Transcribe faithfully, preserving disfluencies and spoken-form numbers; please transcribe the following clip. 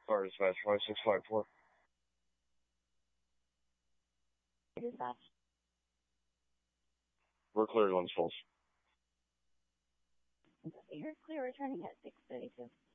Fire dispatch five six five four. Dispatch. We're clear, Glens Falls. You're clear returning at six thirty-two.